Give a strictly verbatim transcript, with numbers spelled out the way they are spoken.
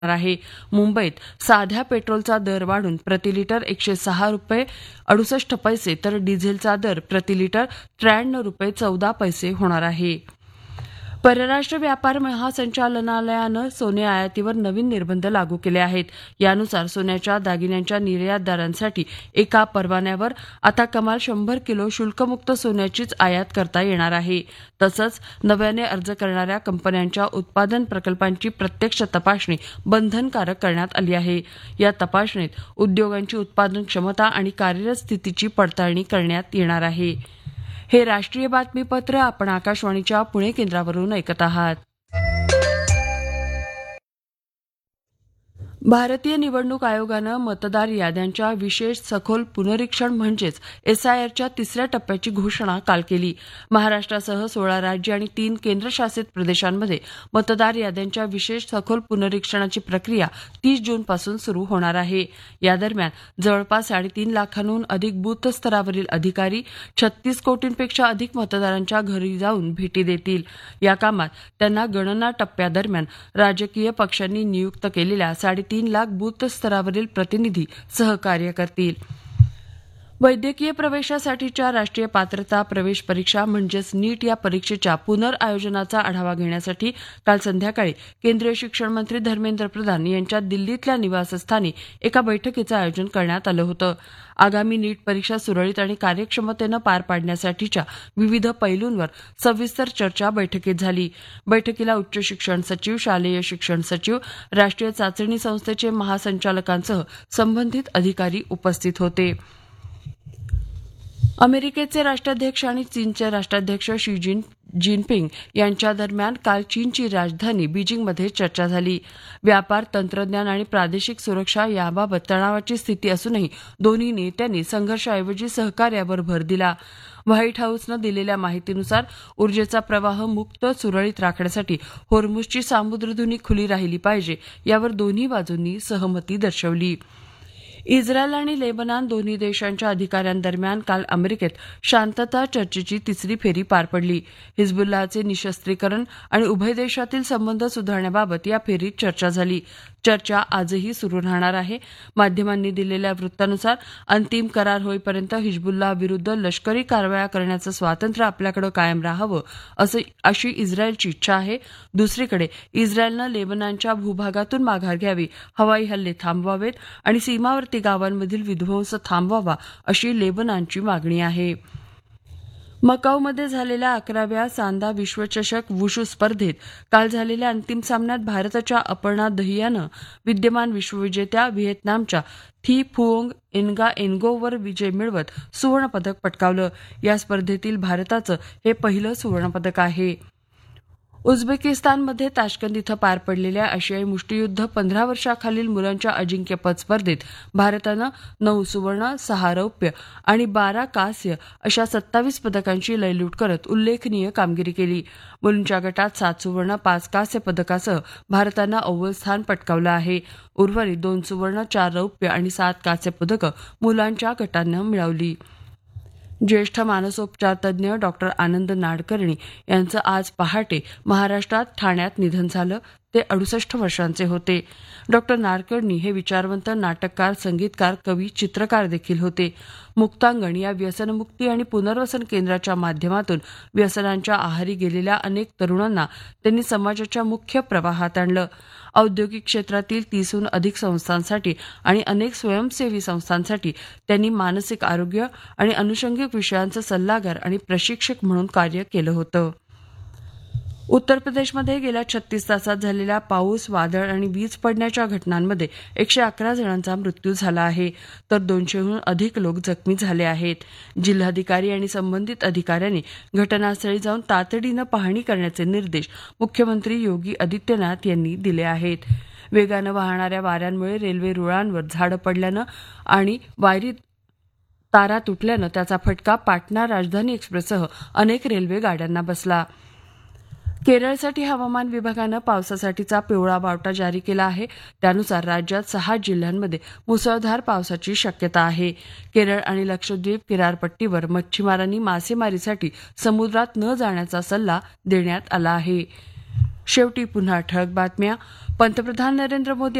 आहे. मुंबईत साध्या पेट्रोलचा दर वाढून प्रति लिटर एकशे सहा रुपये अडुसष्ट पैसे तर डिझेलचा दर प्रति लिटर त्र्याण्णव रुपये चौदा पैसे होणार आहे. परराष्ट्र व्यापार महासंचालनालयानं सोने आयातीवर नवीन निर्बंध लागू केले आहेत. यानुसार सोन्याच्या दागिन्यांच्या निर्यातदारांसाठी एका परवान्यावर आता कमाल शंभर किलो शुल्कमुक्त सोन्याचीच आयात करता येणार आहे. तसंच नव्याने अर्ज करणाऱ्या कंपन्यांच्या उत्पादन प्रकल्पांची प्रत्यक्ष तपासणी बंधनकारक करण्यात आली आहे. या तपासणीत उद्योगांची उत्पादन क्षमता आणि कार्यरत स्थितीची पडताळणी करण्यात येणार आहे. हे राष्ट्रीय बातमीपत्र आपण आकाशवाणीच्या पुणे केंद्रावरून ऐकत आहात. भारतीय निवडणूक आयोगानं मतदार याद्यांच्या विशेष सखोल पुनरीक्षण म्हणजेच एसआयआरच्या तिसऱ्या टप्प्याची घोषणा काल केली. महाराष्ट्रासह सोळा राज्य आणि तीन केंद्रशासित प्रदेशांमध्ये मतदार याद्यांच्या विशेष सखोल पुनरीक्षणाची प्रक्रिया तीस जूनपासून सुरू होणार आहे. या दरम्यान जवळपास साडेतीन लाखांहून अधिक बूथ स्तरावरील अधिकारी छत्तीस कोटींपेक्षा अधिक मतदारांच्या घरी जाऊन भेटी देतील. या कामात त्यांना गणना टप्प्यादरम्यान राजकीय पक्षांनी नियुक्त केलेल्या साडे तीन लाख बूथ स्तरावरील प्रतिनिधी सहकार्य करतील. वैद्यकीय प्रवेशासाठीच्या राष्ट्रीय पात्रता प्रवेश परीक्षा म्हणजेच नीट या परीक्षेच्या पुनर्आयोजनाचा आढावा घेण्यासाठी काल संध्याकाळी केंद्रीय शिक्षण मंत्री धर्मेंद्र प्रधान यांच्या दिल्लीतल्या निवासस्थानी एका बैठकीचं आयोजन करण्यात आलं होतं. आगामी नीट परीक्षा सुरळीत आणि कार्यक्षमतेनं पार पाडण्यासाठीच्या विविध पैलूंवर सविस्तर चर्चा बैठकीत झाली. बैठकीला उच्च शिक्षण सचिव, शालेय शिक्षण सचिव, राष्ट्रीय चाचणी संस्थेचे महासंचालकांसह संबंधित अधिकारी उपस्थित होते. अमेरिकेचे राष्ट्राध्यक्ष आणि चीनचे राष्ट्राध्यक्ष शी जिन जिनपिंग यांच्या दरम्यान काल चीनची राजधानी बीजिंगमध्ये चर्चा झाली. व्यापार, तंत्रज्ञान आणि प्रादेशिक सुरक्षा याबाबत तणावाची स्थिती असूनही दोन्ही नेत्यांनी संघर्षाऐवजी सहकार्यावर भर दिला. व्हाईट हाऊसनं दिलेल्या माहितीनुसार ऊर्जेचा प्रवाह मुक्त सुरळीत राखण्यासाठी होर्मुझची सामुद्रधुनी खुली राहिली पाहिजे यावर दोन्ही बाजूंनी सहमती दर्शवली. इस्रायल आणि लेबनान दोन्ही देशांच्या अधिकाऱ्यांदरम्यान काल अमेरिकेत शांतता चर्चेची तिसरी फेरी पार पडली. हिजबुल्लाहचे निशस्त्रीकरण आणि उभय देशातील संबंध सुधारण्याबाबत या फेरीत चर्चा झाली. चर्चा आजही सुरू राहणार आहे. माध्यमांनी दिलेल्या वृत्तानुसार अंतिम करार होईपर्यंत हिजबुल्लाह विरुद्ध लष्करी कारवाया करण्याचं स्वातंत्र्य आपल्याकडे कायम राहावं असं अशी इस्रायलची इच्छा आहे. दुसरीकडे इस्रायलनं लेबनानच्या भूभागातून माघार घ्यावी, हवाई हल्ले थांबवावेत आणि सीमावर्ती गावांमधील विध्वंस थांबवावा अशी लेबनानची मागणी आहे. मकाऊमध्ये झालेल्या अकराव्या सांदा विश्वचषक वुशू स्पर्धेत काल झालेल्या अंतिम सामन्यात भारताच्या अपर्णा दहियानं विद्यमान विश्वविजेत्या व्हिएतनामच्या थी फुओंग एन्गा एन्गोवर विजय मिळवत सुवर्णपदक पटकावलं. या स्पर्धेतील भारताचं हे पहिलं सुवर्णपदक आहे. उझबेकिस्तानमध्ये ताश्कंद इथं पार पडलेल्या आशियाई मुष्टियुद्ध पंधरा वर्षाखालील मुलांच्या अजिंक्यपद स्पर्धेत भारतानं नऊ सुवर्ण, सहा रौप्य आणि बारा कांस्य अशा सत्तावीस पदकांची लयलूट करत उल्लेखनीय कामगिरी केली. मुलींच्या गटात सात सुवर्ण, पाच कांस्य पदकासह भारतानं अव्वल स्थान पटकावलं आहे. उर्वरित दोन सुवर्ण, चार रौप्य आणि सात कांस्य पदकं मुलांच्या गटानं मिळवली. ज्येष्ठ मानसोपचार तज्ज्ञ डॉक्टर आनंद नाडकर्णी यांचं आज पहाटे महाराष्ट्रात ठाण्यात निधन झालं. ते अडुसष्ट वर्षांचे होते. डॉक्टर नाडकर्णी हे विचारवंत नाटककार, संगीतकार, कवी, चित्रकार देखील होते. मुक्तांगण या व्यसनमुक्ती आणि पुनर्वसन केंद्राच्या माध्यमातून व्यसनांच्या आहारी गेलेल्या अनेक तरुणांना त्यांनी समाजाच्या मुख्य प्रवाहात आणलं. औद्योगिक क्षेत्रातील तीसहून अधिक संस्थांसाठी आणि अनेक स्वयंसेवी संस्थांसाठी त्यांनी मानसिक आरोग्य आणि अनुषंगिक विषयांचे सल्लागार आणि प्रशिक्षक म्हणून कार्य केलं होतं. उत्तर प्रदेशमध्ये गेल्या छत्तीस तासात झालेल्या पाऊस, वादळ आणि वीज पडण्याच्या घटनांमध्ये एकशे अकरा जणांचा मृत्यू झाला आहे, तर दोनशेहून अधिक लोक जखमी झाले आहेत. जिल्हाधिकारी आणि संबंधित अधिकाऱ्यांनी घटनास्थळी जाऊन तातडीनं पाहणी करण्याचे निर्देश मुख्यमंत्री योगी आदित्यनाथ यांनी दिले आहेत. वेगानं वाहणाऱ्या वाऱ्यांमुळे रेल्वे रुळांवर झाडं पडल्यानं आणि वायरी तारा तुटल्यानं त्याचा फटका पाटणा राजधानी एक्सप्रेससह अनेक रेल्वे गाड्यांना बसला. केरळसाठी हवामान विभागानं पावसासाठीचा पिवळा बावटा जारी केला आहे. त्यानुसार राज्यात सहा जिल्ह्यांमध्ये मुसळधार पावसाची शक्यता आहे. केरळ आणि लक्षद्वीप किनारपट्टीवर मच्छीमारांनी मासेमारीसाठी समुद्रात न जाण्याचा सल्ला देण्यात आला आहे. शेवटी पुन्हा ठळक बातम्या. पंतप्रधान नरेंद्र मोदी